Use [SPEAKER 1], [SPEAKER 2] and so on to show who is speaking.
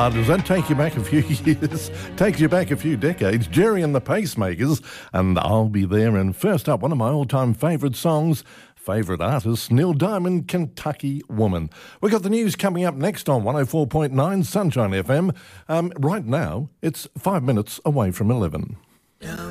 [SPEAKER 1] does that take you back a few years? Takes you back a few decades. Jerry and the Pacemakers, and I'll Be There. And first up, one of my all-time favourite songs, favourite artist, Neil Diamond, Kentucky Woman. We've got the news coming up next on 104.9 Sunshine FM. Right now, it's 5 minutes away from 11.